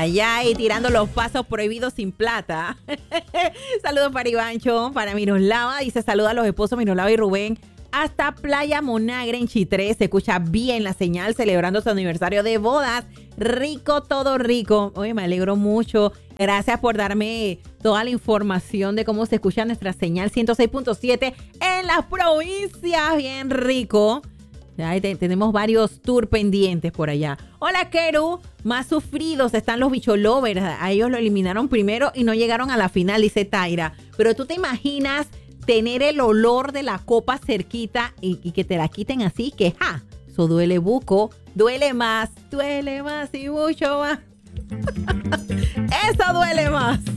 ay, ay, tirando los pasos prohibidos sin plata. Saludos para Ivancho, para Miroslava. Dice, saluda a los esposos Miroslava y Rubén. Hasta Playa Monagre en Chitré. Se escucha bien la señal celebrando su aniversario de bodas. Rico, todo rico. Oye, me alegro mucho. Gracias por darme toda la información de cómo se escucha nuestra señal 106.7 en las provincias. Bien rico. Ahí tenemos varios tours pendientes por allá. Hola, Keru. Más sufridos están los bicholovers. A ellos lo eliminaron primero y no llegaron a la final, dice Taira. Pero tú te imaginas tener el olor de la copa cerquita y que te la quiten así, que ja, eso duele buco, duele más y mucho más. Eso duele más.